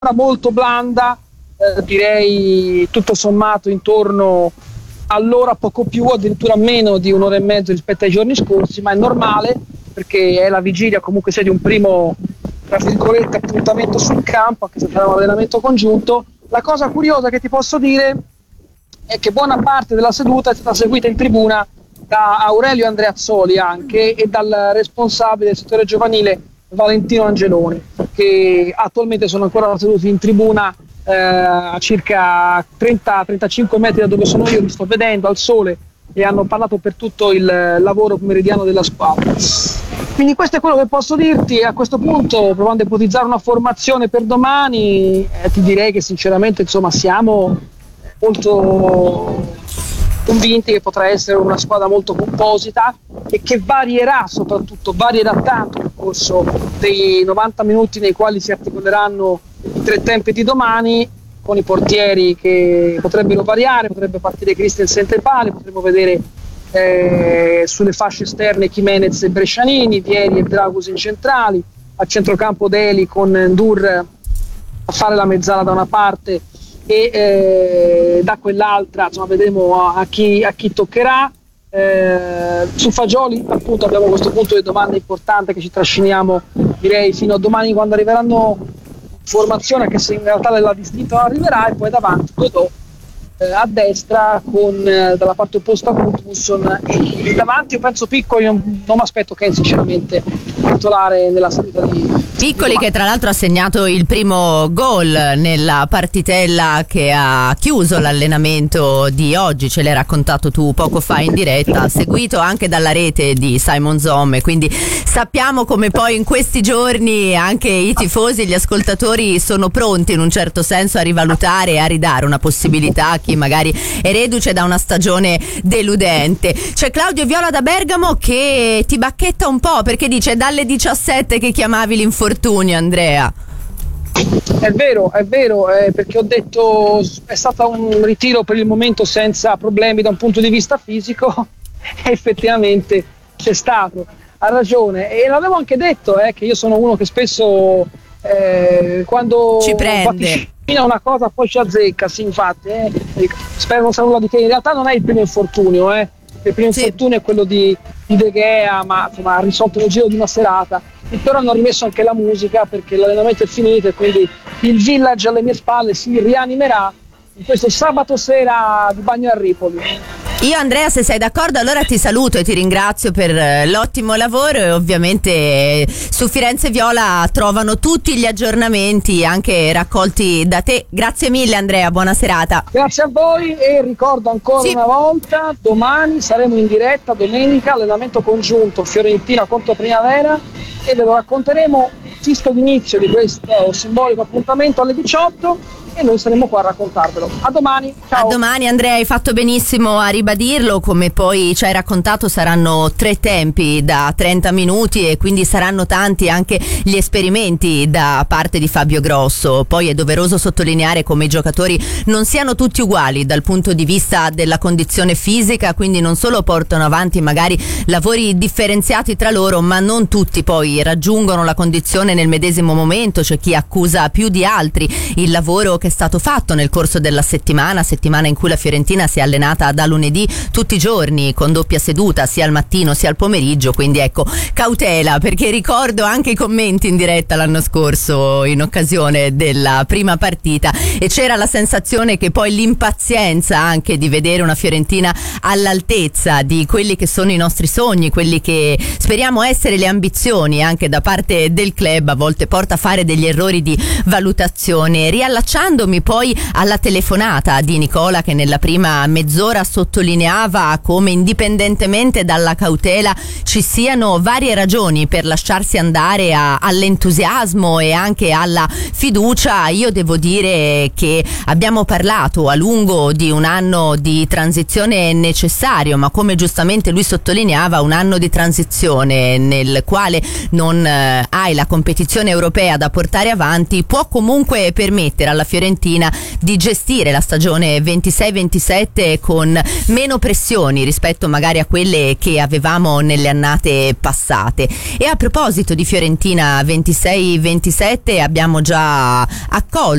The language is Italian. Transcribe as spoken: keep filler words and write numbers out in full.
molto blanda, eh, direi tutto sommato intorno all'ora, poco più, addirittura meno di un'ora e mezzo rispetto ai giorni scorsi, ma è normale perché è la vigilia comunque sia di un primo, tra virgolette, appuntamento sul campo, anche se sarà un allenamento congiunto. La cosa curiosa che ti posso dire è che buona parte della seduta è stata seguita in tribuna da Aurelio Andreazzoli anche e dal responsabile del settore giovanile Valentino Angeloni, che attualmente sono ancora seduti in tribuna eh, a circa trenta trentacinque metri da dove sono io, li sto vedendo al sole, e hanno parlato per tutto il lavoro pomeridiano della squadra. Quindi questo è quello che posso dirti. A questo punto, provando a ipotizzare una formazione per domani, eh, ti direi che sinceramente insomma siamo molto convinti che potrà essere una squadra molto composita e che varierà, soprattutto varierà tanto nel corso dei novanta minuti nei quali si articoleranno i tre tempi di domani, con i portieri che potrebbero variare. Potrebbe partire Christensen centrale, potremmo vedere eh, sulle fasce esterne Jimenez e Brescianini, Vieri e Dragusin centrali, a centrocampo Deli con Ndur a fare la mezzala da una parte e eh, da quell'altra, insomma, vedremo a, a, chi, a chi toccherà. Eh, su Fagioli appunto abbiamo questo punto di domanda importante che ci trasciniamo direi fino a domani, quando arriveranno formazione, che se in realtà della distinta non arriverà, e poi davanti Godò eh, a destra con eh, dalla parte opposta Gudmundsson, e, e davanti io penso Piccoli. Non, non mi aspetto che sinceramente titolare nella salita di Piccoli, che tra l'altro ha segnato il primo gol nella partitella che ha chiuso l'allenamento di oggi, ce l'hai raccontato tu poco fa in diretta, seguito anche dalla rete di Simon Zomme, quindi sappiamo come poi in questi giorni anche i tifosi, gli ascoltatori sono pronti in un certo senso a rivalutare e a ridare una possibilità a chi magari è reduce da una stagione deludente. C'è Claudio Viola da Bergamo che ti bacchetta un po' perché dice: dalle diciassette che chiamavi l'infortunio, Andrea. È vero, è vero, eh, perché ho detto è stato un ritiro per il momento senza problemi da un punto di vista fisico e effettivamente c'è stato, ha ragione, e l'avevo anche detto eh, che io sono uno che spesso eh, quando ci prende vaticina una cosa poi ci azzecca, sì, infatti eh, spero non sia nulla di che. In realtà non è il primo infortunio, eh. Il primo sì. infortunio è quello di, di De Gea, ma insomma ha risolto nel giro di una serata. E però hanno rimesso anche la musica perché l'allenamento è finito e quindi il Village alle mie spalle si rianimerà in questo sabato sera di bagno a Ripoli. Io, Andrea, se sei d'accordo, allora ti saluto e ti ringrazio per l'ottimo lavoro, e ovviamente su Firenze Viola trovano tutti gli aggiornamenti anche raccolti da te. Grazie mille, Andrea, buona serata. Grazie a voi, e ricordo ancora sì. una volta, domani saremo in diretta, domenica, allenamento congiunto Fiorentina contro Primavera, e ve lo racconteremo fischio d'inizio di questo simbolico appuntamento alle diciotto, e noi saremo qua a raccontarvelo. A domani, ciao. A domani, Andrea, hai fatto benissimo a ribadirlo, come poi ci hai raccontato saranno tre tempi da trenta minuti e quindi saranno tanti anche gli esperimenti da parte di Fabio Grosso. Poi è doveroso sottolineare come i giocatori non siano tutti uguali dal punto di vista della condizione fisica, quindi non solo portano avanti magari lavori differenziati tra loro, ma non tutti poi raggiungono la condizione nel medesimo momento. C'è chi accusa più di altri il lavoro che è stato fatto nel corso della settimana, settimana in cui la Fiorentina si è allenata da lunedì tutti i giorni con doppia seduta sia al mattino sia al pomeriggio, quindi ecco, cautela, perché ricordo anche i commenti in diretta l'anno scorso in occasione della prima partita e c'era la sensazione che poi l'impazienza anche di vedere una Fiorentina all'altezza di quelli che sono i nostri sogni, quelli che speriamo essere le ambizioni anche da parte del club, a volte porta a fare degli errori di valutazione. Riallacciando poi alla telefonata di Nicola, che nella prima mezz'ora sottolineava come indipendentemente dalla cautela ci siano varie ragioni per lasciarsi andare a, all'entusiasmo e anche alla fiducia. Io devo dire che abbiamo parlato a lungo di un anno di transizione necessario, ma come giustamente lui sottolineava, un anno di transizione nel quale non eh, hai la competizione europea da portare avanti può comunque permettere alla Fiorentina Fiorentina di gestire la stagione ventisei ventisette con meno pressioni rispetto magari a quelle che avevamo nelle annate passate. E a proposito di Fiorentina ventisei ventisette, abbiamo già accolto